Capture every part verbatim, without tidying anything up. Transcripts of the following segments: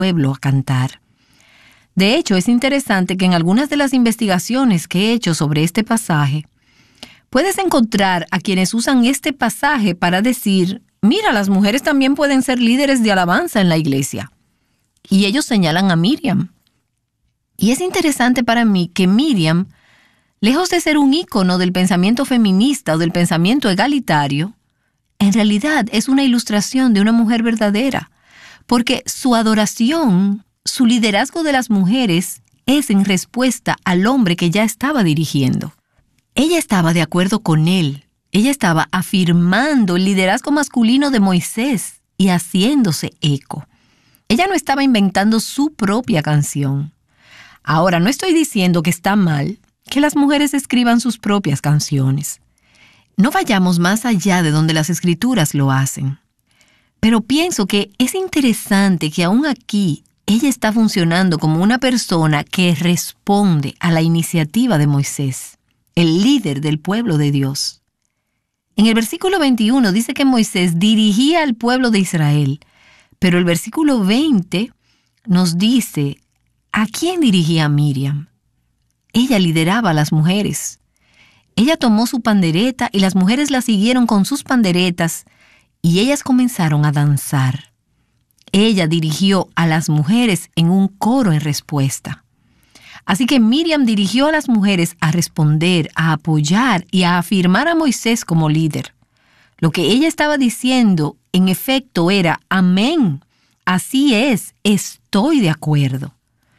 pueblo a cantar. De hecho, es interesante que en algunas de las investigaciones que he hecho sobre este pasaje, puedes encontrar a quienes usan este pasaje para decir, mira, las mujeres también pueden ser líderes de alabanza en la iglesia. Y ellos señalan a Miriam. Y es interesante para mí que Miriam, lejos de ser un ícono del pensamiento feminista o del pensamiento egalitario, en realidad es una ilustración de una mujer verdadera, porque su adoración, su liderazgo de las mujeres es en respuesta al hombre que ya estaba dirigiendo. Ella estaba de acuerdo con él. Ella estaba afirmando el liderazgo masculino de Moisés y haciéndose eco. Ella no estaba inventando su propia canción. Ahora, no estoy diciendo que está mal que las mujeres escriban sus propias canciones. No vayamos más allá de donde las escrituras lo hacen. Pero pienso que es interesante que aún aquí ella está funcionando como una persona que responde a la iniciativa de Moisés, el líder del pueblo de Dios. En el versículo veintiuno dice que Moisés dirigía al pueblo de Israel, pero el versículo veinte nos dice a quién dirigía Miriam. Ella lideraba a las mujeres. Ella tomó su pandereta y las mujeres la siguieron con sus panderetas y ellas comenzaron a danzar. Ella dirigió a las mujeres en un coro en respuesta. Así que Miriam dirigió a las mujeres a responder, a apoyar y a afirmar a Moisés como líder. Lo que ella estaba diciendo, en efecto, era, amén, así es, estoy de acuerdo.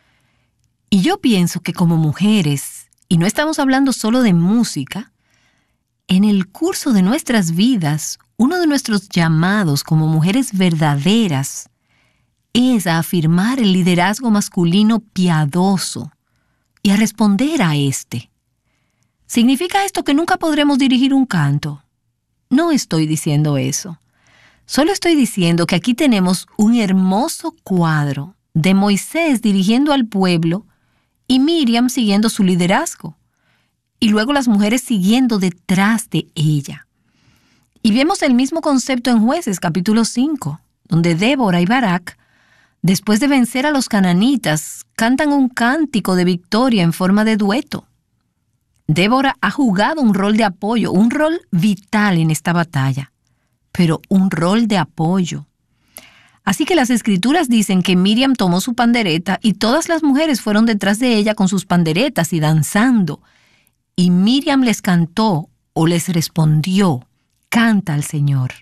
Y yo pienso que como mujeres, y no estamos hablando solo de música, en el curso de nuestras vidas, uno de nuestros llamados como mujeres verdaderas es a afirmar el liderazgo masculino piadoso y a responder a este. ¿Significa esto que nunca podremos dirigir un canto? No estoy diciendo eso. Solo estoy diciendo que aquí tenemos un hermoso cuadro de Moisés dirigiendo al pueblo y Miriam siguiendo su liderazgo, y luego las mujeres siguiendo detrás de ella. Y vemos el mismo concepto en Jueces capítulo cinco, donde Débora y Barak, después de vencer a los cananitas, cantan un cántico de victoria en forma de dueto. Débora ha jugado un rol de apoyo, un rol vital en esta batalla, pero un rol de apoyo. Así que las escrituras dicen que Miriam tomó su pandereta y todas las mujeres fueron detrás de ella con sus panderetas y danzando. Y Miriam les cantó o les respondió, canta al Señor.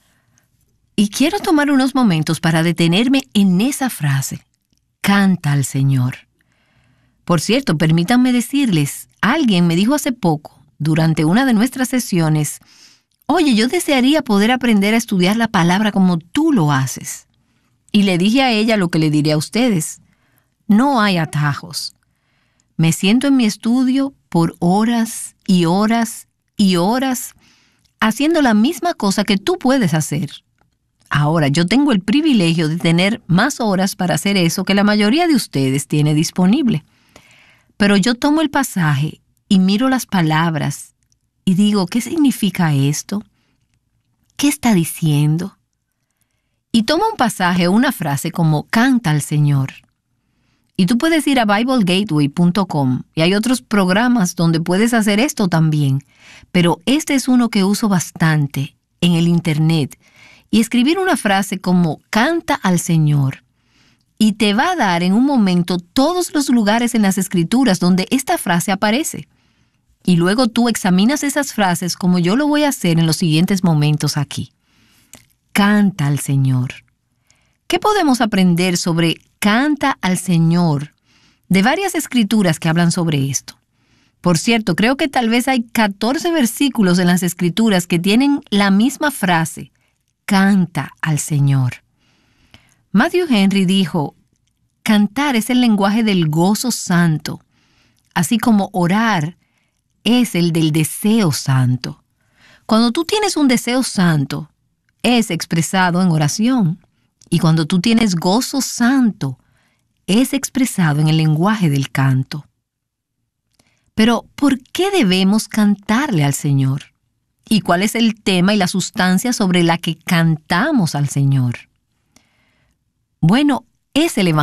Y quiero tomar unos momentos para detenerme en esa frase, canta al Señor. Por cierto, permítanme decirles, alguien me dijo hace poco, durante una de nuestras sesiones, oye, yo desearía poder aprender a estudiar la palabra como tú lo haces. Y le dije a ella lo que le diré a ustedes. No hay atajos. Me siento en mi estudio por horas y horas y horas haciendo la misma cosa que tú puedes hacer. Ahora, yo tengo el privilegio de tener más horas para hacer eso que la mayoría de ustedes tiene disponible. Pero yo tomo el pasaje y miro las palabras y digo, ¿qué significa esto? ¿Qué está diciendo? Y toma un pasaje o una frase como canta al Señor. Y tú puedes ir a bible gateway punto com y hay otros programas donde puedes hacer esto también. Pero este es uno que uso bastante en el internet. Y escribir una frase como canta al Señor. Y te va a dar en un momento todos los lugares en las escrituras donde esta frase aparece. Y luego tú examinas esas frases como yo lo voy a hacer en los siguientes momentos aquí. Canta al Señor. ¿Qué podemos aprender sobre canta al Señor? De varias escrituras que hablan sobre esto. Por cierto, creo que tal vez hay catorce versículos en las escrituras que tienen la misma frase, canta al Señor. Matthew Henry dijo, cantar es el lenguaje del gozo santo, así como orar es el del deseo santo. Cuando tú tienes un deseo santo, es expresado en oración. Y cuando tú tienes gozo santo, es expresado en el lenguaje del canto. Pero, ¿por qué debemos cantarle al Señor? ¿Y cuál es el tema y la sustancia sobre la que cantamos al Señor? Bueno, es el Evangelio.